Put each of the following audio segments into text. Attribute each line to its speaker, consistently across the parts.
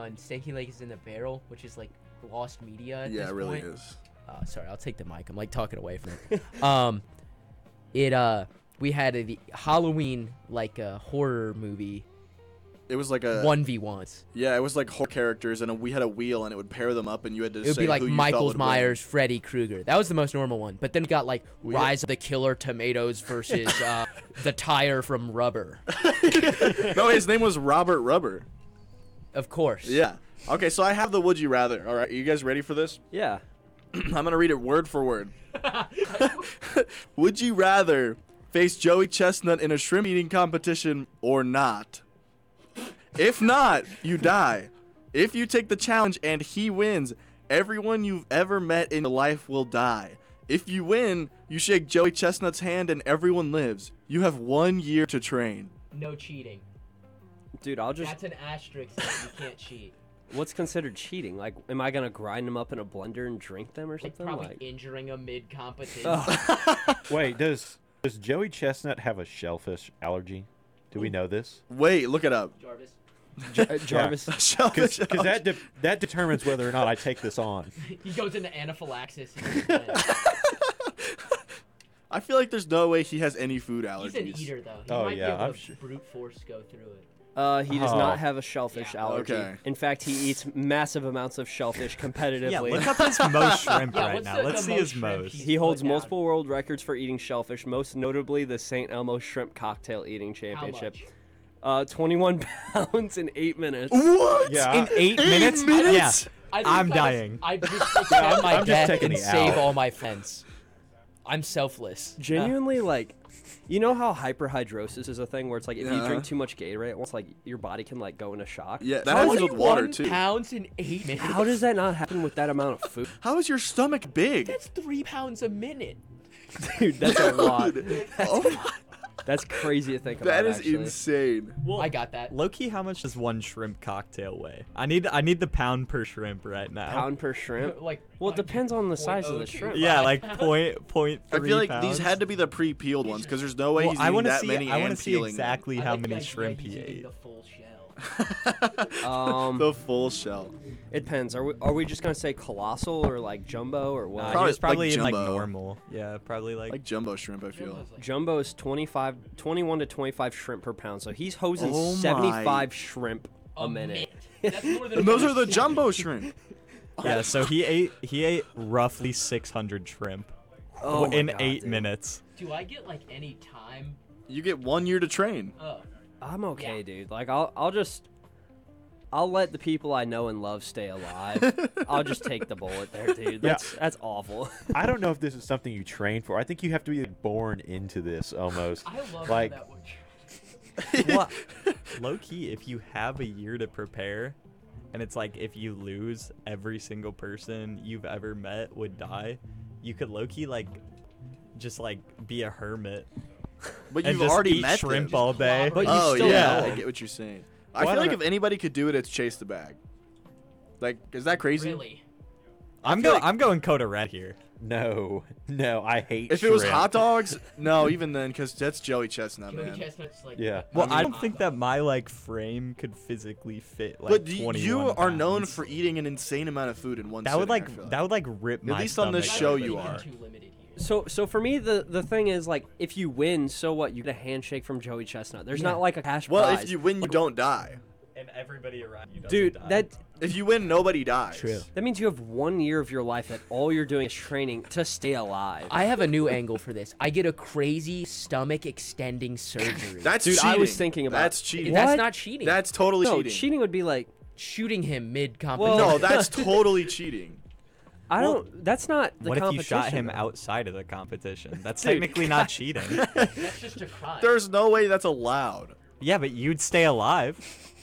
Speaker 1: on Stanky Lake is in the Barrel, which is like lost media at
Speaker 2: Yeah,
Speaker 1: this
Speaker 2: it really
Speaker 1: point.
Speaker 2: is.
Speaker 1: Sorry, I'll take the mic. I'm like talking away from it. We had the Halloween like a horror movie.
Speaker 2: It was like a
Speaker 1: 1v1s.
Speaker 2: Yeah, it was like whole characters, and we had a wheel, and it would pair them up, and you had to
Speaker 1: It would
Speaker 2: say
Speaker 1: be like
Speaker 2: who you thought
Speaker 1: Michael
Speaker 2: would win.
Speaker 1: Myers, Freddy Krueger. That was the most normal one. But then we got like Rise of the Killer Tomatoes versus the tire from Rubber.
Speaker 2: No, his name was Robert Rubber.
Speaker 1: Of course.
Speaker 2: Yeah. Okay, so I have the Would You Rather. All right, you guys ready for this?
Speaker 3: Yeah.
Speaker 2: I'm going to read it word for word. Would you rather face Joey Chestnut in a shrimp eating competition or not? If not, you die. If you take the challenge and he wins, everyone you've ever met in life will die. If you win, you shake Joey Chestnut's hand and everyone lives. You have 1 year to train.
Speaker 1: No cheating.
Speaker 3: Dude, I'll just...
Speaker 1: That's an asterisk that you can't cheat.
Speaker 3: What's considered cheating? Like, am I going to grind them up in a blender and drink them or
Speaker 1: Like
Speaker 3: something?
Speaker 1: probably
Speaker 3: Like,
Speaker 1: injuring him mid-competition.
Speaker 4: Wait, does Joey Chestnut have a shellfish allergy? Do we know this?
Speaker 2: Wait, look it up.
Speaker 1: Jarvis.
Speaker 3: Jarvis.
Speaker 2: Shellfish
Speaker 4: Because that determines whether or not I take this on.
Speaker 1: He goes into anaphylaxis.
Speaker 2: I feel like there's no way he has any food allergies.
Speaker 1: He's an eater, though. He
Speaker 4: Oh,
Speaker 1: might
Speaker 4: yeah,
Speaker 1: be able
Speaker 4: I'm
Speaker 1: to
Speaker 4: sure.
Speaker 1: brute force go through it.
Speaker 3: He does
Speaker 4: Oh.
Speaker 3: not have a shellfish
Speaker 1: Yeah.
Speaker 3: allergy.
Speaker 2: Okay.
Speaker 3: In fact, he eats massive amounts of shellfish competitively.
Speaker 5: Yeah, look up his most shrimp
Speaker 1: Yeah,
Speaker 5: right
Speaker 1: what's
Speaker 5: now.
Speaker 1: the
Speaker 5: Let's see
Speaker 1: most
Speaker 5: his
Speaker 1: shrimp
Speaker 5: most.
Speaker 1: he's
Speaker 3: He holds
Speaker 1: put down?
Speaker 3: multiple world records for eating shellfish, most notably the St. Elmo Shrimp Cocktail Eating
Speaker 1: How
Speaker 3: Championship.
Speaker 1: much?
Speaker 3: 21 pounds in 8 minutes.
Speaker 2: What?
Speaker 4: Yeah.
Speaker 5: In 8 minutes?
Speaker 2: minutes?
Speaker 5: Yeah.
Speaker 1: I think
Speaker 5: I'm
Speaker 1: if
Speaker 5: dying.
Speaker 1: I'd just extend my
Speaker 4: I'm just
Speaker 1: death
Speaker 4: taking
Speaker 1: and
Speaker 4: the
Speaker 1: save
Speaker 4: L.
Speaker 1: all my fence. I'm selfless.
Speaker 3: Genuinely, like, you know how hyperhidrosis is a thing where it's like if you
Speaker 2: Yeah.
Speaker 3: drink too much Gatorade, it's like your body can like go into shock.
Speaker 2: Yeah, that happens with water, too.
Speaker 1: Pounds in 8 minutes.
Speaker 3: How does that not happen with that amount of food?
Speaker 2: How is your stomach big?
Speaker 1: That's 3 pounds a minute.
Speaker 3: Dude, that's a lot.
Speaker 2: Oh my,
Speaker 3: That's crazy to think about.
Speaker 2: that is
Speaker 3: actually.
Speaker 2: insane.
Speaker 5: Well,
Speaker 1: I got that.
Speaker 5: Low-key, how much does one shrimp cocktail weigh? I need the pound per shrimp right now.
Speaker 3: Pound per shrimp?
Speaker 1: Like,
Speaker 3: Well, it depends on the size of the
Speaker 1: 0.02.
Speaker 3: shrimp.
Speaker 5: Yeah, like point
Speaker 2: I
Speaker 5: 3
Speaker 2: feel like
Speaker 5: pounds.
Speaker 2: these had to be the pre-peeled ones because there's no way
Speaker 5: Well,
Speaker 2: he's
Speaker 5: I
Speaker 2: eating
Speaker 5: want to
Speaker 2: that
Speaker 5: see.
Speaker 2: many
Speaker 5: I want
Speaker 2: and
Speaker 5: to see
Speaker 2: peeling
Speaker 5: exactly
Speaker 1: I
Speaker 5: how
Speaker 1: like
Speaker 5: many
Speaker 1: the idea
Speaker 5: shrimp
Speaker 1: he's
Speaker 5: he
Speaker 1: eating
Speaker 5: ate.
Speaker 1: the full shell.
Speaker 2: them. The full shell.
Speaker 3: It depends. Are we just gonna say colossal or like jumbo or what?
Speaker 2: Probably
Speaker 5: He was probably
Speaker 2: like
Speaker 5: in like
Speaker 2: jumbo.
Speaker 5: normal. Yeah, probably
Speaker 2: Like jumbo shrimp, I feel.
Speaker 1: Jumbo's like-
Speaker 3: Jumbo is 21 to 25 shrimp per pound, so he's hosing
Speaker 2: Oh my.
Speaker 3: 75 shrimp a minute.
Speaker 1: That's more than
Speaker 2: And those are the
Speaker 1: shrimp.
Speaker 2: jumbo shrimp.
Speaker 5: Yeah, so he ate roughly 600 shrimp
Speaker 3: Oh my
Speaker 5: in
Speaker 3: God,
Speaker 5: 8
Speaker 3: dude.
Speaker 5: minutes.
Speaker 1: Do I get like any time?
Speaker 2: You get 1 year to train.
Speaker 1: Oh.
Speaker 3: I'm okay,
Speaker 1: Yeah.
Speaker 3: dude. Like I'll let the people I know and love stay alive. I'll just take the bullet there, dude. That's awful.
Speaker 4: I don't know if this is something you train for. I think you have to be born into this almost.
Speaker 1: I love
Speaker 4: Like-
Speaker 1: how that would.
Speaker 5: Well, low key, if you have a year to prepare, and it's like if you lose, every single person you've ever met would die, you could low key like just like be a hermit.
Speaker 2: But
Speaker 5: and
Speaker 2: you've
Speaker 5: just
Speaker 2: already
Speaker 5: eat
Speaker 2: met
Speaker 5: shrimp
Speaker 2: them.
Speaker 5: all day.
Speaker 3: But you
Speaker 2: Oh
Speaker 3: still
Speaker 2: yeah,
Speaker 3: know.
Speaker 2: I get what you're saying. I
Speaker 4: Well, I
Speaker 2: feel like
Speaker 4: don't
Speaker 2: if anybody could do it, it's chase the bag. Like, is that crazy?
Speaker 1: Really?
Speaker 5: I'm
Speaker 2: feel
Speaker 5: going.
Speaker 2: like-
Speaker 5: I'm going Coda Red here.
Speaker 4: No, I hate
Speaker 2: If it was
Speaker 4: shrimp.
Speaker 2: hot dogs, no, even then, because that's Joey Chestnut,
Speaker 1: Joey
Speaker 2: man.
Speaker 1: Chestnut's like.
Speaker 4: Yeah.
Speaker 5: Well,
Speaker 2: mean-
Speaker 5: I don't think that my like frame could physically fit like
Speaker 2: But
Speaker 5: 21
Speaker 2: you are known
Speaker 5: pounds.
Speaker 2: for eating an insane amount of food in one
Speaker 5: that would
Speaker 2: sitting,
Speaker 5: like
Speaker 2: I feel
Speaker 5: that would like rip my
Speaker 2: least on this
Speaker 5: stomach
Speaker 2: show
Speaker 5: open.
Speaker 2: you
Speaker 1: You're
Speaker 2: are.
Speaker 1: too limited here.
Speaker 3: So for me, the thing is like if you win, so what? You get a handshake from Joey Chestnut. There's not like a cash
Speaker 2: Well,
Speaker 3: prize.
Speaker 2: if you win, you don't die.
Speaker 5: And everybody around you.
Speaker 3: Dude, that
Speaker 2: If you win, nobody dies.
Speaker 1: True.
Speaker 3: that means you have 1 year of your life that all you're doing is training to stay alive.
Speaker 1: I have a new angle for this. I get a crazy stomach extending surgery.
Speaker 2: That's
Speaker 3: Dude,
Speaker 2: cheating.
Speaker 3: I was thinking about-
Speaker 2: That's cheating.
Speaker 1: That's
Speaker 3: What?
Speaker 1: not cheating.
Speaker 2: That's totally
Speaker 3: no,
Speaker 2: cheating.
Speaker 3: cheating would be like
Speaker 1: shooting him mid
Speaker 3: Well-
Speaker 1: competition.
Speaker 2: No, that's totally cheating.
Speaker 3: I
Speaker 2: Well,
Speaker 3: don't. That's not the
Speaker 5: what if you
Speaker 3: competition.
Speaker 5: shot him
Speaker 3: though.
Speaker 5: outside of the competition? That's
Speaker 3: Dude.
Speaker 5: technically not cheating.
Speaker 1: That's just a crime.
Speaker 2: There's no way that's allowed.
Speaker 5: Yeah, but you'd stay alive.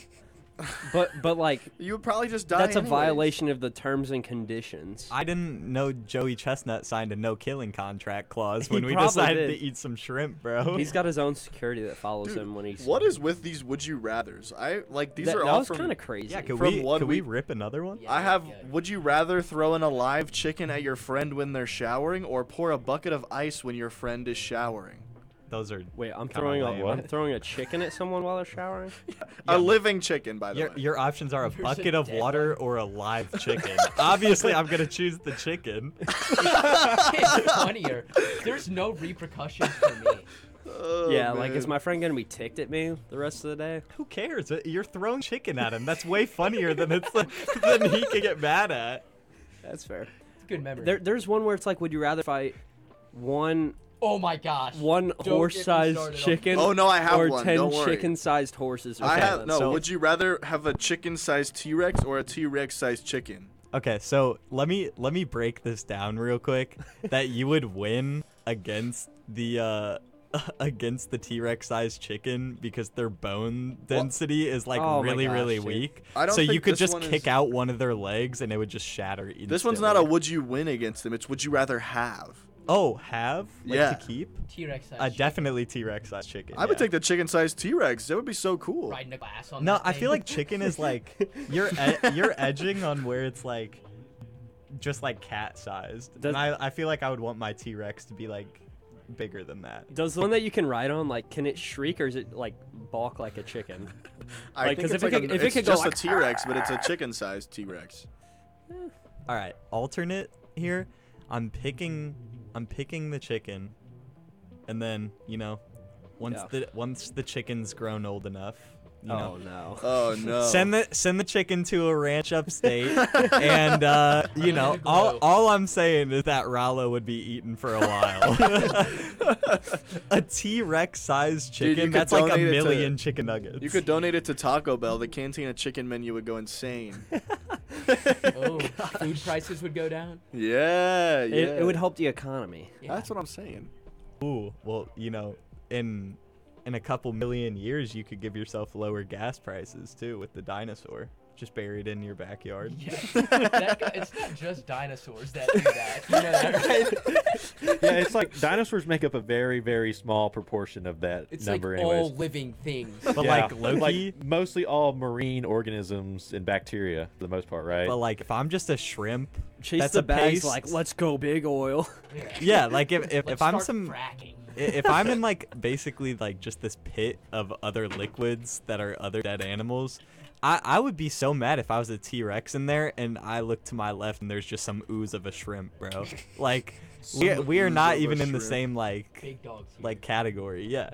Speaker 3: But like
Speaker 2: You would probably just die.
Speaker 3: that's a
Speaker 2: anyways.
Speaker 3: violation of the terms and conditions.
Speaker 5: I didn't know Joey Chestnut signed a no killing contract clause when
Speaker 3: He
Speaker 5: we
Speaker 3: probably
Speaker 5: decided
Speaker 3: did.
Speaker 5: to eat some shrimp, bro.
Speaker 3: He's got his own security that follows
Speaker 2: Dude,
Speaker 3: him when he's.
Speaker 2: What is with these would you rather's? I like these
Speaker 3: that,
Speaker 2: are
Speaker 3: that
Speaker 2: all
Speaker 3: was
Speaker 2: from.
Speaker 3: kind of crazy.
Speaker 5: yeah, could
Speaker 2: From
Speaker 5: we
Speaker 2: one
Speaker 5: could we
Speaker 2: week-
Speaker 5: rip another one?
Speaker 1: Yeah.
Speaker 2: I have.
Speaker 1: Yeah.
Speaker 2: Would you rather throw in a live chicken at your friend when they're showering, or pour a bucket of ice when your friend is showering?
Speaker 5: those are.
Speaker 3: Wait, I'm
Speaker 5: Kinda
Speaker 3: throwing
Speaker 5: lame.
Speaker 3: I'm throwing a chicken at someone while they're showering.
Speaker 2: A living chicken, by the way.
Speaker 5: Your options are a
Speaker 1: There's a
Speaker 5: bucket of
Speaker 1: dead
Speaker 5: water or a live chicken. Obviously, I'm gonna choose the chicken.
Speaker 1: It's funnier. There's no repercussions for me.
Speaker 2: Oh,
Speaker 3: Yeah, like, is
Speaker 2: man.
Speaker 3: my friend gonna be ticked at me the rest of the day?
Speaker 5: Who cares? You're throwing chicken at him. That's way funnier than than he can get mad at.
Speaker 3: That's fair.
Speaker 1: It's a good memory.
Speaker 3: There's one where it's like, would you rather fight one
Speaker 1: Oh my gosh.
Speaker 3: one
Speaker 1: Don't get me
Speaker 3: horse-sized
Speaker 1: started on-
Speaker 3: chicken?
Speaker 2: Oh, no, I have
Speaker 3: or
Speaker 2: one.
Speaker 3: 10
Speaker 2: Don't worry.
Speaker 3: chicken-sized horses. Or
Speaker 2: I have
Speaker 3: something.
Speaker 2: no.
Speaker 5: So-
Speaker 2: Would you rather have a chicken-sized T-Rex or a T-Rex-sized chicken?
Speaker 5: Okay, so let me break this down real quick. That you would win against the T-Rex sized chicken because their bone density is like
Speaker 3: Oh my
Speaker 5: really
Speaker 3: gosh,
Speaker 5: really
Speaker 3: dude.
Speaker 5: weak.
Speaker 2: I don't
Speaker 5: so you
Speaker 2: think
Speaker 5: could
Speaker 2: this
Speaker 5: just
Speaker 2: one
Speaker 5: kick
Speaker 2: is-
Speaker 5: out one of their legs and it would just shatter instantly.
Speaker 2: This one's not a would you win against them. It's would you rather have.
Speaker 5: have like
Speaker 2: Yeah.
Speaker 5: to keep.
Speaker 1: T-Rex size.
Speaker 5: Definitely T-Rex sized chicken.
Speaker 2: I would
Speaker 5: yeah.
Speaker 2: take the chicken-sized T-Rex. That would be so cool.
Speaker 1: Riding a glass on
Speaker 5: No,
Speaker 1: that
Speaker 5: I
Speaker 1: thing.
Speaker 5: feel like chicken is like you're edging on where it's like just like cat sized.
Speaker 3: Does-
Speaker 5: And I feel like I would want my T-Rex to be like bigger than that.
Speaker 3: Does the one that you can ride on, like, can it shriek or is it like balk like a chicken?
Speaker 2: I
Speaker 3: Like,
Speaker 2: think
Speaker 3: 'cause
Speaker 2: it's
Speaker 3: if it
Speaker 2: like
Speaker 3: could-
Speaker 2: a,
Speaker 3: if it
Speaker 2: it's
Speaker 3: could go
Speaker 2: just
Speaker 3: like,
Speaker 2: a T-Rex, but it's a chicken-sized T-Rex.
Speaker 5: All right, alternate here. I'm picking the chicken, and then once the chicken's grown old enough, you know,
Speaker 3: no.
Speaker 2: Oh no.
Speaker 5: send the chicken to a ranch upstate, and
Speaker 1: Under the glow.
Speaker 5: all I'm saying is that Rallo would be eaten for a while. A T-Rex sized
Speaker 2: Dude, you
Speaker 5: chicken,
Speaker 2: could
Speaker 5: that's like a
Speaker 2: donate it to-
Speaker 5: million chicken nuggets.
Speaker 2: You could donate it to Taco Bell. The Cantina chicken menu would go insane.
Speaker 1: Oh, food prices would go down.
Speaker 2: Yeah, yeah.
Speaker 3: It would help the economy.
Speaker 1: Yeah.
Speaker 2: That's what I'm saying.
Speaker 5: Ooh, well, in a couple million years, you could give yourself lower gas prices too with the dinosaur just buried in your backyard.
Speaker 1: Yeah. It's not just dinosaurs that do that. You know that, right?
Speaker 4: Yeah, it's like dinosaurs make up a very, very small proportion of that
Speaker 1: It's
Speaker 4: number,
Speaker 1: like
Speaker 4: anyways.
Speaker 1: all living things.
Speaker 5: But
Speaker 4: Yeah,
Speaker 5: like Loki,
Speaker 4: mostly all marine organisms and bacteria for the most part, right?
Speaker 5: but like if I'm just a shrimp,
Speaker 3: Chase
Speaker 5: that's
Speaker 3: the
Speaker 5: a
Speaker 3: bags
Speaker 5: paste.
Speaker 3: like, let's go big oil.
Speaker 5: Yeah, like if
Speaker 1: Let's
Speaker 5: I'm
Speaker 1: start
Speaker 5: some
Speaker 1: fracking.
Speaker 5: if I'm in like basically like just this pit of other liquids that are other dead animals, I would be so mad if I was a T-Rex in there and I look to my left and there's just some ooze of a shrimp, bro. Like we are
Speaker 2: ooze
Speaker 5: not
Speaker 2: of a
Speaker 5: even in the
Speaker 2: shrimp.
Speaker 5: same like
Speaker 1: Big dogs. here.
Speaker 5: category. Yeah.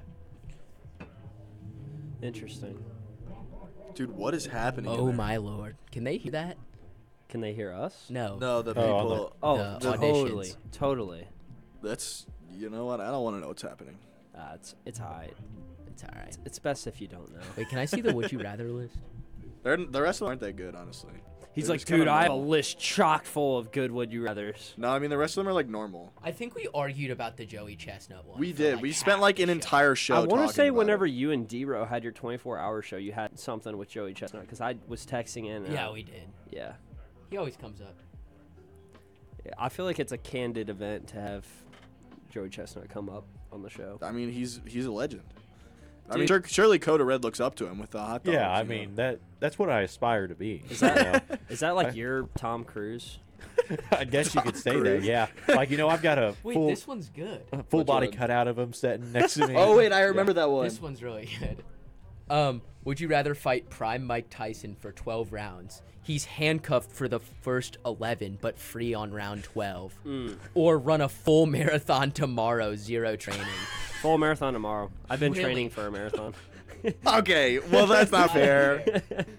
Speaker 3: Interesting.
Speaker 2: Dude, what is happening? in
Speaker 1: Oh
Speaker 2: there?
Speaker 1: my lord. Can they hear that?
Speaker 3: Can they hear us?
Speaker 1: No.
Speaker 2: No, the
Speaker 4: Oh, on the-
Speaker 2: people.
Speaker 3: Oh,
Speaker 1: The
Speaker 3: totally,
Speaker 1: auditions.
Speaker 3: totally.
Speaker 2: That's. You know what? I don't want to know what's happening.
Speaker 3: It's alright.
Speaker 1: It's alright.
Speaker 3: It's best if you don't know.
Speaker 1: Wait, can I see the would you rather list?
Speaker 2: The rest of them aren't that good, honestly.
Speaker 3: He's
Speaker 2: They're
Speaker 3: like,
Speaker 2: just kinda
Speaker 3: dude, I have a
Speaker 2: normal.
Speaker 3: list chock full of good would you rather's.
Speaker 2: No, I mean the rest of them are like normal.
Speaker 1: I think we argued about the Joey Chestnut one.
Speaker 2: We
Speaker 1: for,
Speaker 2: did.
Speaker 1: like,
Speaker 2: we
Speaker 1: half
Speaker 2: spent like
Speaker 1: the
Speaker 2: an
Speaker 1: show.
Speaker 2: entire show.
Speaker 3: I want to
Speaker 2: talking
Speaker 3: say
Speaker 2: about
Speaker 3: whenever
Speaker 2: it.
Speaker 3: you and D-Ro had your 24-hour show, you had something with Joey Chestnut because I was texting in.
Speaker 1: Yeah, we did.
Speaker 3: Yeah.
Speaker 1: He always comes up.
Speaker 3: Yeah, I feel like it's a candid event to have Joey Chestnut come up on the show.
Speaker 2: I mean, he's a legend. I mean,
Speaker 3: Dude.
Speaker 2: surely Coda Red looks up to him with the hot dogs.
Speaker 4: yeah, I
Speaker 2: you know?
Speaker 4: mean that's what I aspire to be.
Speaker 3: Is
Speaker 4: you
Speaker 3: that
Speaker 4: know?
Speaker 3: is that like your Tom Cruise?
Speaker 4: I guess you could say that.
Speaker 2: Cruise.
Speaker 4: Yeah, like I've got a
Speaker 1: Wait,
Speaker 4: full
Speaker 1: this one's good.
Speaker 4: full body
Speaker 2: one?
Speaker 4: cutout of him sitting next to me.
Speaker 2: Oh wait, I remember that one.
Speaker 1: This one's really good. Would you rather fight Prime Mike Tyson for 12 rounds? He's handcuffed for the first 11, but free on round 12. Or run a full marathon tomorrow, zero training.
Speaker 3: Full marathon tomorrow. I've been
Speaker 1: Really?
Speaker 3: training for a marathon.
Speaker 2: Okay, well that's not fair.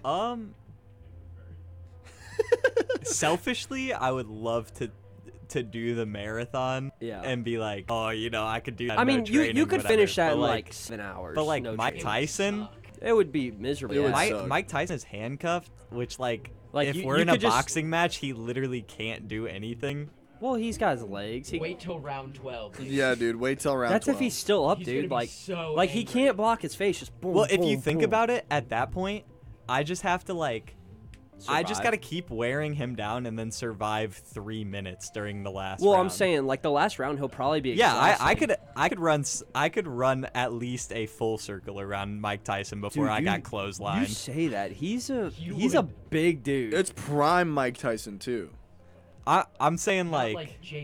Speaker 5: Selfishly, I would love to do the marathon
Speaker 3: Yeah.
Speaker 5: and be like, oh, I could do that.
Speaker 3: I
Speaker 5: no
Speaker 3: mean, you
Speaker 5: training,
Speaker 3: could
Speaker 5: whatever.
Speaker 3: finish that
Speaker 5: But,
Speaker 3: in like 7 hours.
Speaker 5: but like
Speaker 3: no
Speaker 5: Mike
Speaker 3: training.
Speaker 5: Tyson,
Speaker 3: It would be miserable.
Speaker 2: It would
Speaker 3: Yeah.
Speaker 2: suck.
Speaker 5: Mike Tyson is handcuffed, which like if
Speaker 3: you-
Speaker 5: we're
Speaker 3: you
Speaker 5: in a
Speaker 3: could just-
Speaker 5: boxing match, he literally can't do anything.
Speaker 3: Well, he's got his legs. He,
Speaker 1: Wait till round 12.
Speaker 2: Yeah, dude, wait till round.
Speaker 3: that's
Speaker 2: 12.
Speaker 3: if he's still up,
Speaker 1: He's gonna
Speaker 3: dude.
Speaker 1: be
Speaker 3: Like,
Speaker 1: so
Speaker 3: like he
Speaker 1: angry.
Speaker 3: can't block his face. Just boom.
Speaker 5: Well, if you
Speaker 3: boom,
Speaker 5: think
Speaker 3: boom.
Speaker 5: about it, at that point, I just have to like. I just
Speaker 3: Survive.
Speaker 5: gotta keep wearing him down and then survive 3 minutes during the last.
Speaker 3: Well, I'm
Speaker 5: round.
Speaker 3: saying like the last round, he'll probably be.
Speaker 5: Yeah, I
Speaker 3: exhausted.
Speaker 5: could run at least a full circle around Mike Tyson before
Speaker 3: Dude,
Speaker 5: I
Speaker 3: you-
Speaker 5: got
Speaker 3: You
Speaker 5: clotheslined.
Speaker 3: say that he's a
Speaker 1: You
Speaker 3: he's a
Speaker 1: would-
Speaker 3: big dude.
Speaker 2: It's prime Mike Tyson too.
Speaker 5: I'm saying
Speaker 1: Not
Speaker 5: like
Speaker 1: like Jake